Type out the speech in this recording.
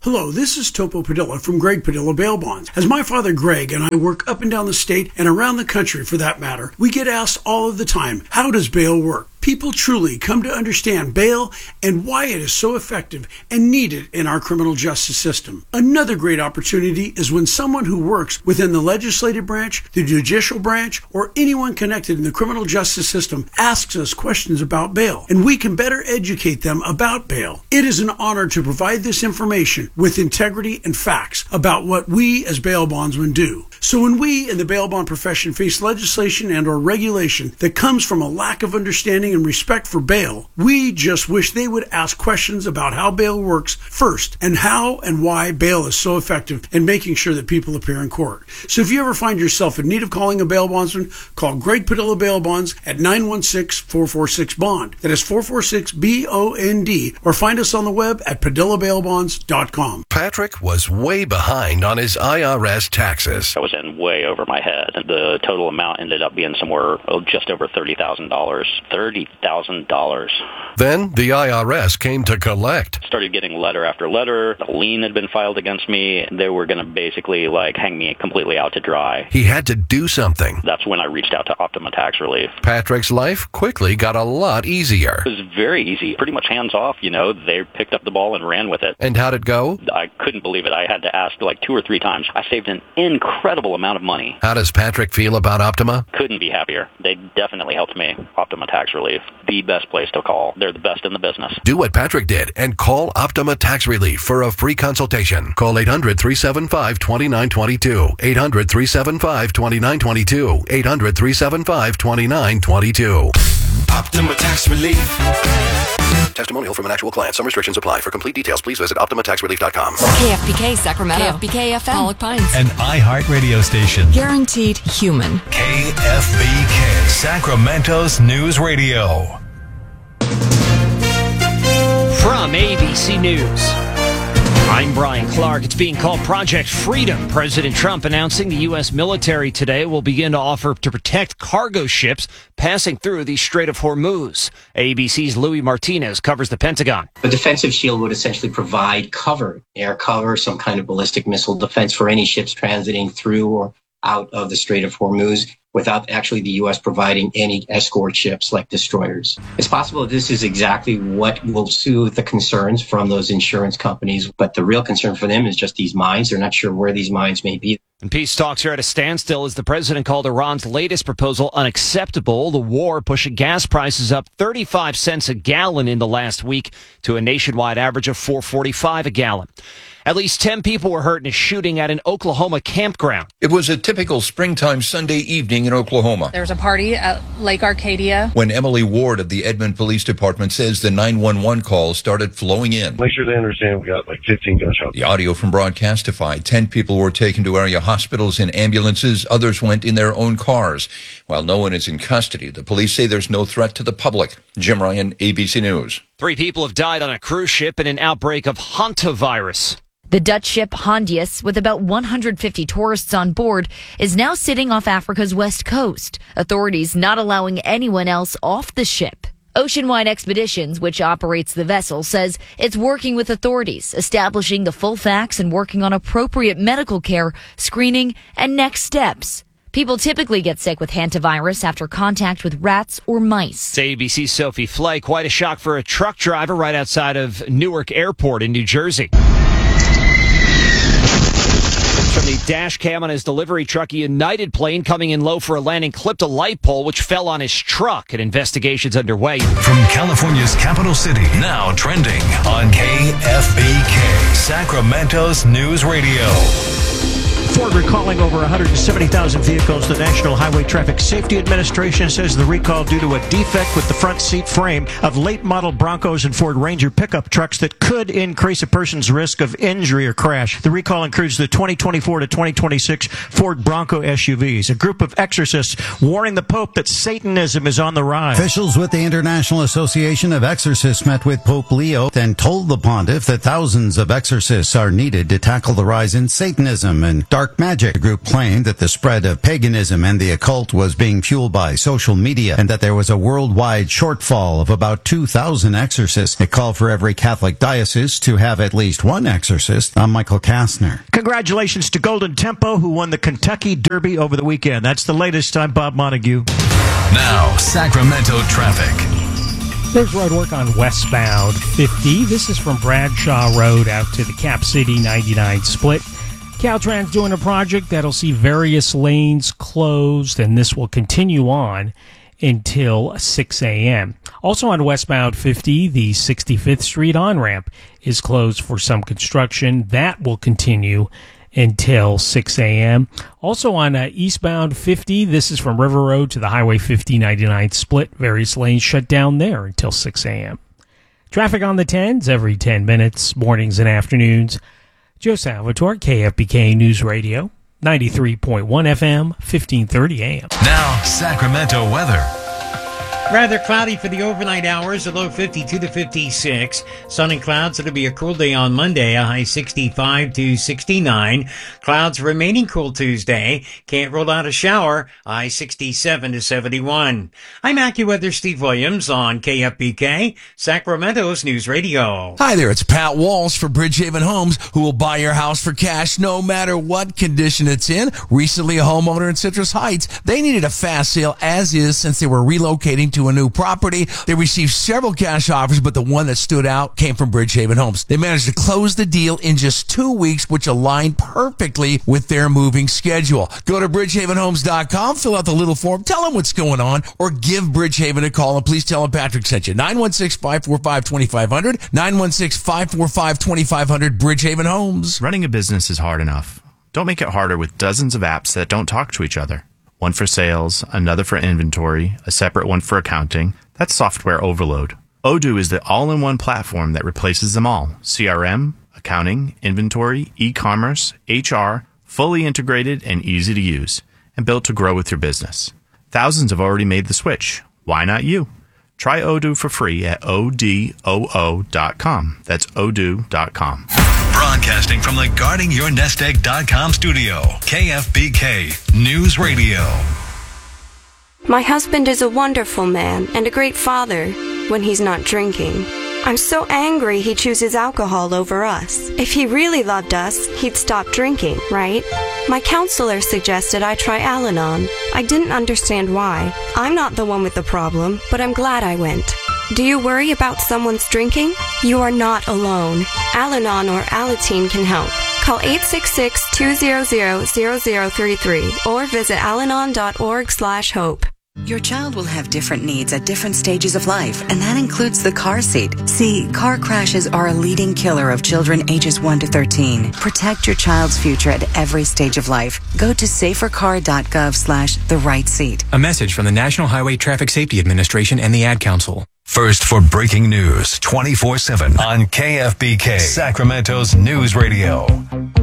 Hello, this is Topo Padilla from Greg Padilla Bail Bonds. As my father Greg and I work up and down the state and around the country for that matter, we get asked all of the time, how does bail work? People truly come to understand bail and why it is so effective and needed in our criminal justice system. Another great opportunity is when someone who works within the legislative branch, the judicial branch, or anyone connected in the criminal justice system asks us questions about bail, and we can better educate them about bail. It is an honor to provide this information with integrity and facts about what we as bail bondsmen do. So when we in the bail bond profession face legislation and or regulation that comes from a lack of understanding and respect for bail, we just wish they would ask questions about how bail works first and how and why bail is so effective in making sure that people appear in court. So if you ever find yourself in need of calling a bail bondsman, call Greg Padilla Bail Bonds at 916-446-BOND. That is 446-BOND, or find us on the web at PadillaBailBonds.com. Patrick was way behind on his IRS taxes. I was in way over my head. The total amount ended up being somewhere just over $30,000. $30,000. Then the IRS came to collect. Started getting letter after letter. A lien had been filed against me. They were going to basically hang me completely out to dry. He had to do something. That's when I reached out to Optima Tax Relief. Patrick's life quickly got a lot easier. It was very easy, pretty much hands off. They picked up the ball and ran with it. And how'd it go? I couldn't believe it. I had to ask 2 or 3 times. I saved an incredible amount of money. How does Patrick feel about Optima? Couldn't be happier. They definitely helped me. Optima Tax Relief, the best place to call. They're the best in the business. Do what Patrick did and call Optima Tax Relief for a free consultation. Call 800-375-2922. 800-375-2922. 800-375-2922. Optima Tax Relief. Testimonial from an actual client. Some restrictions apply. For complete details, please visit OptimaTaxRelief.com. KFBK Sacramento. KFBK FM. Pollock Pines. An iHeart radio station. Guaranteed human. KFBK Sacramento's News Radio. From ABC News, I'm Brian Clark. It's being called Project Freedom. President Trump announcing the U.S. military today will begin to offer to protect cargo ships passing through the Strait of Hormuz. ABC's Louis Martinez covers the Pentagon. The defensive shield would essentially provide cover, air cover, some kind of ballistic missile defense for any ships transiting through or out of the Strait of Hormuz without actually the U.S. providing any escort ships like destroyers. It's possible that this is exactly what will soothe the concerns from those insurance companies, but the real concern for them is just these mines. They're not sure where these mines may be. And peace talks are at a standstill as the president called Iran's latest proposal unacceptable. The war pushing gas prices up 35 cents a gallon in the last week to a nationwide average of $4.45 a gallon. At least 10 people were hurt in a shooting at an Oklahoma campground. It was a typical springtime Sunday evening in Oklahoma. There was a party at Lake Arcadia. When Emily Ward of the Edmond Police Department says the 911 calls started flowing in. Make sure they understand we got 15 gunshots. The audio from Broadcastify. 10 people were taken to area hospitals in ambulances. Others went in their own cars. While no one is in custody, the police say there's no threat to the public. Jim Ryan, ABC News. 3 people have died on a cruise ship in an outbreak of hantavirus. The Dutch ship Hondius, with about 150 tourists on board, is now sitting off Africa's west coast. Authorities not allowing anyone else off the ship. Oceanwide Expeditions, which operates the vessel, says it's working with authorities, establishing the full facts and working on appropriate medical care, screening, and next steps. People typically get sick with hantavirus after contact with rats or mice. It's ABC's Sophie Flay. Quite a shock for a truck driver right outside of Newark Airport in New Jersey. From the dash cam on his delivery truck, a United plane coming in low for a landing clipped a light pole which fell on his truck, and investigations underway. From California's capital city, now trending on KFBK, Sacramento's News Radio. Ford recalling over 170,000 vehicles. The National Highway Traffic Safety Administration says the recall due to a defect with the front seat frame of late model Broncos and Ford Ranger pickup trucks that could increase a person's risk of injury or crash. The recall includes the 2024 to 2026 Ford Bronco SUVs. A group of exorcists warning the Pope that Satanism is on the rise. Officials with the International Association of Exorcists met with Pope Leo and told the pontiff that thousands of exorcists are needed to tackle the rise in Satanism. And dark magic. The group claimed that the spread of paganism and the occult was being fueled by social media and that there was a worldwide shortfall of about 2,000 exorcists. It called for every Catholic diocese to have at least one exorcist. I'm Michael Kastner. Congratulations to Golden Tempo, who won the Kentucky Derby over the weekend. That's the latest. I'm Bob Montague. Now, Sacramento traffic. There's road work on westbound 50. This is from Bradshaw Road out to the Cap City 99 split. Caltrans doing a project that'll see various lanes closed, and this will continue on until 6 a.m. Also on westbound 50, the 65th Street on-ramp is closed for some construction. That will continue until 6 a.m. Also on eastbound 50, this is from River Road to the Highway 50-99 split. Various lanes shut down there until 6 a.m. Traffic on the 10s every 10 minutes, mornings and afternoons. Joe Salvatore, KFBK News Radio, 93.1 FM, 1530 AM. Now, Sacramento weather. Rather cloudy for the overnight hours, a low 52 to 56. Sun and clouds. It'll be a cool day on Monday, a high 65 to 69. Clouds remaining cool Tuesday. Can't rule out a shower, a high 67 to 71. I'm AccuWeather Steve Williams on KFBK, Sacramento's News Radio. Hi there, it's Pat Walsh for Bridgehaven Homes, who will buy your house for cash no matter what condition it's in. Recently, a homeowner in Citrus Heights, they needed a fast sale as is since they were relocating to a new property. They received several cash offers, but the one that stood out came from Bridgehaven Homes. They managed to close the deal in just 2 weeks, which aligned perfectly with their moving schedule. Go to bridgehavenhomes.com, fill out the little form, tell them what's going on, or give Bridgehaven a call, and please tell them Patrick sent you. 916-545-2500, 916-545-2500, Bridgehaven Homes. Running a business is hard enough. Don't make it harder with dozens of apps that don't talk to each other. One for sales, another for inventory, a separate one for accounting. That's software overload. Odoo is the all-in-one platform that replaces them all. CRM, accounting, inventory, e-commerce, HR, fully integrated and easy to use, and built to grow with your business. Thousands have already made the switch. Why not you? Try Odoo for free at odoo.com. That's odoo.com. Broadcasting from the GuardingYourNestEgg.com studio, KFBK News Radio. My husband is a wonderful man and a great father when he's not drinking. I'm so angry he chooses alcohol over us. If he really loved us, he'd stop drinking, right? My counselor suggested I try Al-Anon. I didn't understand why. I'm not the one with the problem, but I'm glad I went. Do you worry about someone's drinking? You are not alone. Al-Anon or Alateen can help. Call 866-200-0033 or visit alanon.org/hope. Your child will have different needs at different stages of life, and that includes the car seat. See, car crashes are a leading killer of children ages 1 to 13. Protect your child's future at every stage of life. Go to safercar.gov/the-right-seat. A message from the National Highway Traffic Safety Administration and the Ad Council. First for breaking news 24/7 on KFBK, Sacramento's News Radio.